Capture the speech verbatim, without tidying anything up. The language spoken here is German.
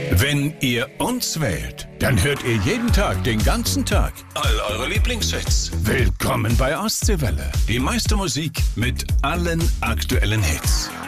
Wenn ihr uns wählt, dann hört ihr jeden Tag, den ganzen Tag, all eure Lieblingshits. Willkommen bei Ostseewelle. Die meiste Musik mit allen aktuellen Hits.